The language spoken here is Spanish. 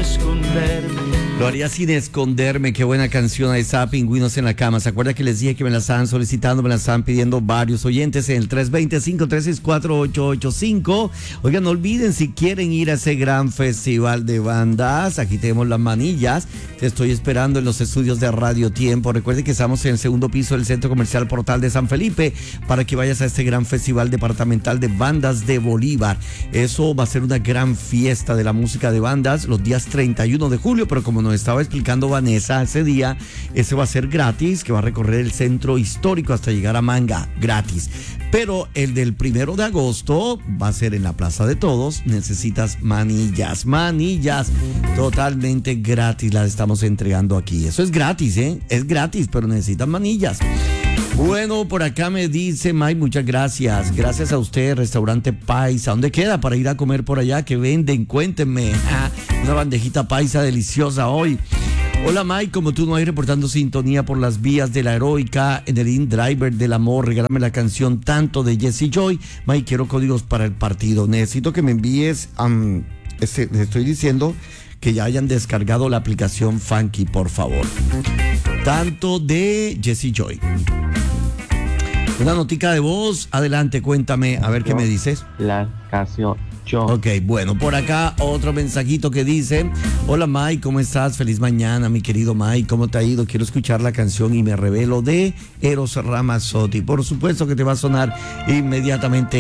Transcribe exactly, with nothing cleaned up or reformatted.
esconderme. Lo haría sin esconderme. Qué buena canción. Ahí está, Pingüinos en la Cama. ¿Se acuerda que les dije que me la estaban solicitando? Me la estaban pidiendo varios oyentes en el tres dos cero, cinco tres seis cuatro, ocho ocho cinco. Oigan, no olviden, si quieren ir a ese gran festival de bandas, aquí tenemos las manillas. Te estoy esperando en los estudios de Radio Tiempo. Recuerden que estamos en el segundo piso del Centro Comercial Portal de San Felipe para que vayas a este gran festival departamental de bandas de Bolívar. Eso va a ser una gran fiesta de la música de bandas los días treinta y uno de julio, pero como nos estaba explicando Vanessa ese día, ese va a ser gratis, que va a recorrer el centro histórico hasta llegar a Manga, gratis. Pero el del primero de agosto va a ser en la Plaza de Todos. Necesitas manillas, manillas totalmente gratis, las estamos entregando aquí. Eso es gratis, ¿eh? Es gratis, pero necesitas manillas. Bueno, por acá me dice Mike, muchas gracias. Gracias a usted, Restaurante Paisa. ¿Dónde queda para ir a comer por allá? ¿Qué venden? Cuéntenme. Ah, una bandejita paisa deliciosa hoy. Hola Mike, como tú no hay reportando sintonía por las vías de la heroica en el InDriver del amor. Regálame la canción Tanto de Jesse Joy. Mike, quiero códigos para el partido. Necesito que me envíes, um, este, les estoy diciendo que ya hayan descargado la aplicación Funky, por favor. Tanto de Jesse Joy. Una notica de voz, adelante, cuéntame, a ver qué me dices. La canción Yo. Ok, bueno, por acá otro mensajito que dice: hola Mike, ¿cómo estás? Feliz mañana, mi querido Mike, ¿cómo te ha ido? Quiero escuchar la canción Y me revelo de Eros Ramazzotti. Por supuesto que te va a sonar inmediatamente